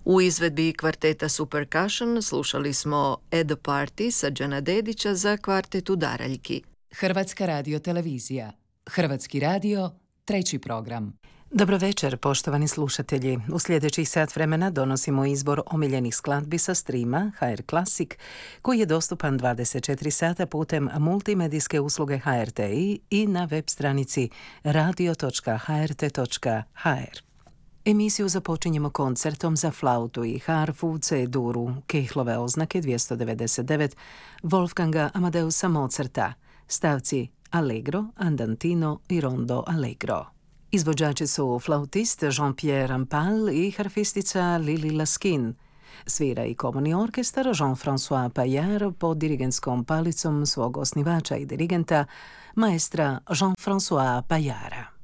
U izvedbi kvarteta Supercussion slušali smo At the Party Srđana Dedića za kvartet Udaraljki. Hrvatska radiotelevizija. Hrvatski radio, 3. program. Dobro večer, poštovani slušatelji. U sljedećih sat vremena donosimo izbor omiljenih skladbi sa streama HR Classic, koji je dostupan 24 sata putem multimedijske usluge HRTi i na web stranici radio.hrt.hr. Emisiju započinjemo koncertom za flautu i harfu C-duru, Kehlove oznake 299, Wolfganga Amadeusa Mozarta, stavci Allegro, Andantino i Rondo Allegro. Izvođači su flautist Jean-Pierre Rampal i harfistica Lili Laskin. Svira i komorni orkestar Jean-François Paillard pod dirigentskom palicom svog osnivača i dirigenta, maestra Jean-François Paillarda.